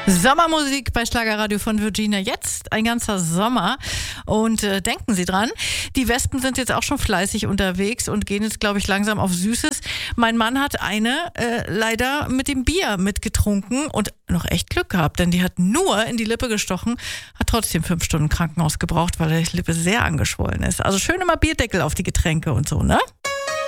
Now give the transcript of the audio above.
Sommermusik bei Schlagerradio von Virginia. Jetzt ein ganzer Sommer. Und denken Sie dran, die Wespen sind jetzt auch schon fleißig unterwegs und gehen jetzt, glaube ich, langsam auf Süßes. Mein Mann hat eine leider mit dem Bier mitgetrunken und noch echt Glück gehabt, denn die hat nur in die Lippe gestochen, hat trotzdem 5 Stunden Krankenhaus gebraucht, weil die Lippe sehr angeschwollen ist. Also schön immer Bierdeckel auf die Getränke und so, ne?